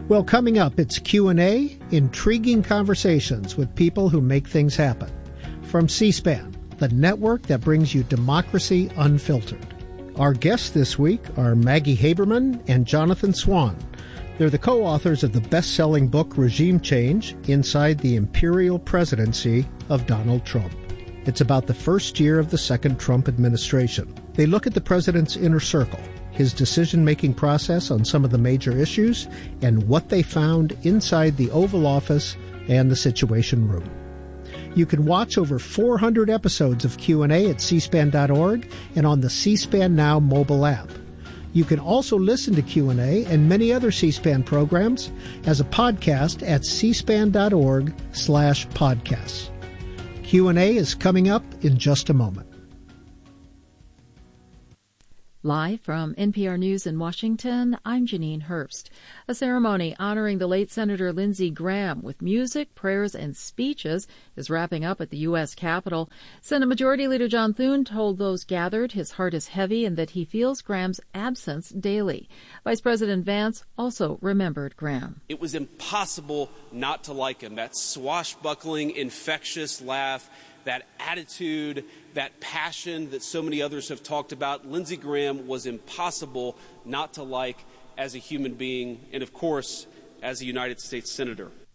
Well, coming up, it's Q&A, intriguing conversations with people who make things happen. From C-SPAN, the network that brings you democracy unfiltered. Our guests this week are Maggie Haberman and Jonathan Swan. They're the co-authors of the best-selling book Regime Change, Inside the Imperial Presidency of Donald Trump. It's about the first year of the second Trump administration. They look at the president's inner circle, his decision-making process on some of the major issues, and what they found inside the Oval Office and the Situation Room. You can watch over 400 episodes of Q&A at cspan.org and on the C-SPAN Now mobile app. You can also listen to Q&A and many other C-SPAN programs as a podcast at cspan.org/podcasts. Q&A is coming up in just a moment. Live from NPR News in Washington, I'm Janine Herbst. A ceremony honoring the late Senator Lindsey Graham with music, prayers, and speeches is wrapping up at the U.S. Capitol. Senate Majority Leader John Thune told those gathered his heart is heavy and that he feels Graham's absence daily. Vice President Vance also remembered Graham. It was impossible not to like him. That swashbuckling, infectious laugh, that attitude, that passion that so many others have talked about. Lindsey Graham was impossible not to like as a human being and, of course, as a United States Senator.